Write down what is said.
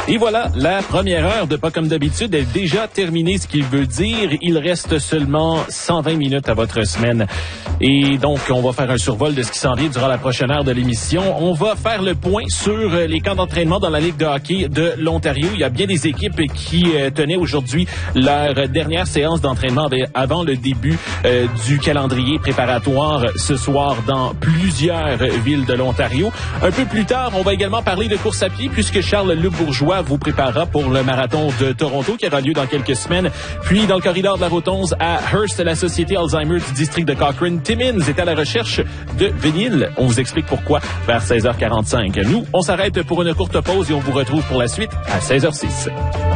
Et voilà, la première heure de Pas comme d'habitude est déjà terminée, ce qui veut dire il reste seulement 120 minutes à votre semaine. Et donc, on va faire un survol de ce qui s'en vient durant la prochaine heure de l'émission. On va faire le point sur les camps d'entraînement dans la Ligue de hockey de l'Ontario. Il y a bien des équipes qui tenaient aujourd'hui leur dernière séance d'entraînement avant le début du calendrier préparatoire ce soir dans plusieurs villes de l'Ontario. Un peu plus tard, on va également parler de course à pied puisque Charles Le Bourgeois vous préparera pour le marathon de Toronto qui aura lieu dans quelques semaines. Puis, dans le corridor de la Route 11 à Hearst, la Société Alzheimer du district de Cochrane, Timmins est à la recherche de vinyle. On vous explique pourquoi vers 16h45. Nous, on s'arrête pour une courte pause et on vous retrouve pour la suite à 16h06.